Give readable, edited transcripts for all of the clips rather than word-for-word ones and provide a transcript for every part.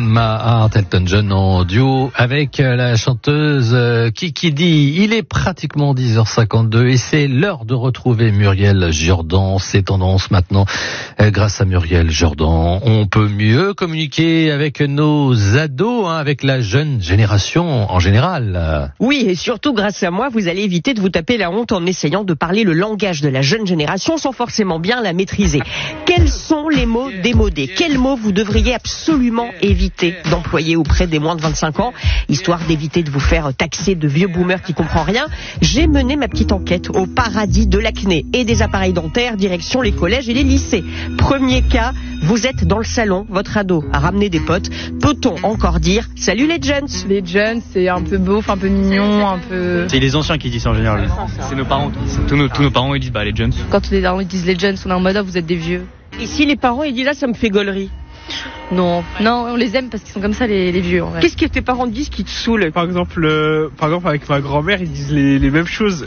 My Heart, Elton John en duo avec la chanteuse Kiki Dee. Il est pratiquement 10h52 et c'est l'heure de retrouver Muriel Jourdan. C'est tendance maintenant. Grâce à Muriel Jourdan, on peut mieux communiquer avec nos ados, avec la jeune génération en général. Oui, et surtout grâce à moi, vous allez éviter de vous taper la honte en essayant de parler le langage de la jeune génération sans forcément bien la maîtriser. Quels sont les mots démodés? Quels mots vous devriez absolument éviter d'employer auprès des moins de 25 ans, histoire d'éviter de vous faire taxer de vieux boomers qui comprend rien? J'ai mené ma petite enquête au paradis de l'acné et des appareils dentaires, direction les collèges et les lycées. Premier cas, vous êtes dans le salon, votre ado a ramené des potes. Peut-on encore dire « Salut les jeunes ». Les jeunes, c'est un peu beauf, un peu mignon, un peu... C'est les anciens qui disent ça en général. C'est nos parents qui disent. Tous nos parents ils disent les jeunes. Quand les darons disent les jeunes, on est en mode vous êtes des vieux. Et si les parents ils disent là, ça me fait gaulerie? Non, on les aime parce qu'ils sont comme ça les vieux. En vrai. Qu'est-ce que tes parents disent qui te saoule? Par exemple avec ma grand-mère, ils disent les mêmes choses.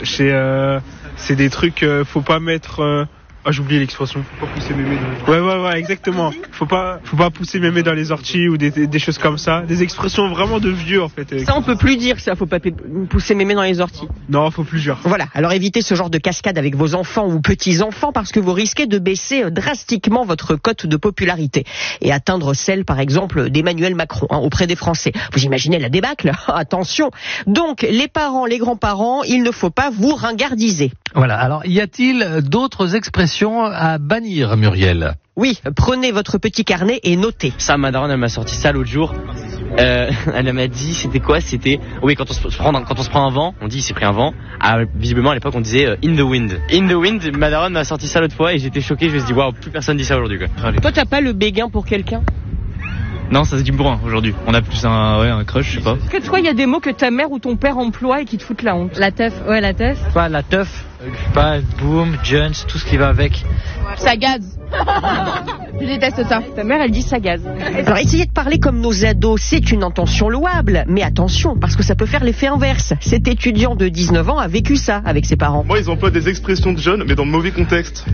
C'est des trucs, faut pas mettre... j'ai oublié l'expression. Faut pas pousser mémé dans les... Ouais, exactement. Faut pas pousser mémé dans les orties ou des choses comme ça. Des expressions vraiment de vieux, en fait. Ça, on peut plus dire ça. Faut pas pousser mémé dans les orties. Non, faut plus dire. Voilà. Alors évitez ce genre de cascade avec vos enfants ou petits-enfants parce que vous risquez de baisser drastiquement votre cote de popularité et atteindre celle, par exemple, d'Emmanuel Macron, auprès des Français. Vous imaginez la débâcle? Attention. Donc, les parents, les grands-parents, il ne faut pas vous ringardiser. Voilà. Alors, y a-t-il d'autres expressions à bannir, Muriel? Oui, prenez votre petit carnet et notez. Ça, ma daronne, elle m'a sorti ça l'autre jour. Elle m'a dit, c'était quoi? C'était, oui, quand on se prend un vent, on dit il s'est pris un vent. Visiblement, à l'époque, on disait in the wind. In the wind, ma daronne m'a sorti ça l'autre fois et j'étais choqué. Je me suis dit, waouh, plus personne dit ça aujourd'hui, quoi. Toi, t'as pas le béguin pour quelqu'un? Non, ça c'est du bourrin aujourd'hui. On a plus un crush, je sais pas. Que toi, il y a des mots que ta mère ou ton père emploie et qui te foutent la honte. La teuf, ouais, la teuf. Pas la teuf, pas boom, Jones, tout ce qui va avec. Ça gaze. Je déteste ça. Ta mère, elle dit ça gaze. Alors, essayez de parler comme nos ados, c'est une intention louable. Mais attention, parce que ça peut faire l'effet inverse. Cet étudiant de 19 ans a vécu ça avec ses parents. Moi, ils emploient des expressions de jeunes, mais dans le mauvais contexte.